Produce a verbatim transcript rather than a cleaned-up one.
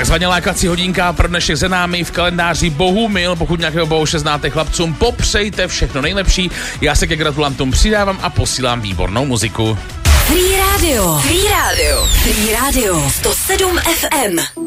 Takzvaně lákací hodinka pro dnešek za námi v kalendáři Bohumil. Pokud nějakého Bohuše znáte chlapcům, popřejte všechno nejlepší. Já se ke gratulantům přidávám a posílám výbornou muziku. Free Radio. Free Radio. Free Radio. sto sedm F M.